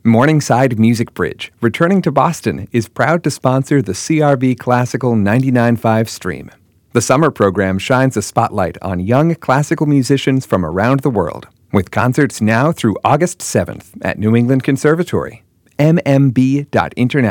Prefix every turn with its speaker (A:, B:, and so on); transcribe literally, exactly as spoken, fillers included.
A: Morningside Music Bridge, returning to Boston, is proud to sponsor the C R V Classical ninety-nine point five stream. The summer program shines a spotlight on young classical musicians from around the world, with concerts now through August seventh at New England Conservatory. m m b dot internet